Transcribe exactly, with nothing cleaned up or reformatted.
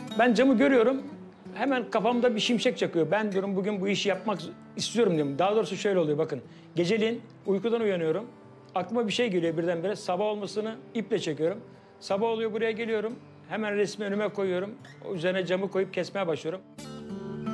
Ben camı görüyorum, hemen kafamda bir şimşek çakıyor. Ben diyorum bugün bu işi yapmak istiyorum diyorum. Daha doğrusu şöyle oluyor bakın. Geceliğin uykudan uyanıyorum. Aklıma bir şey geliyor birdenbire. Sabah olmasını iple çekiyorum. Sabah oluyor, buraya geliyorum. Hemen resmi önüme koyuyorum. O üzerine camı koyup kesmeye başlıyorum.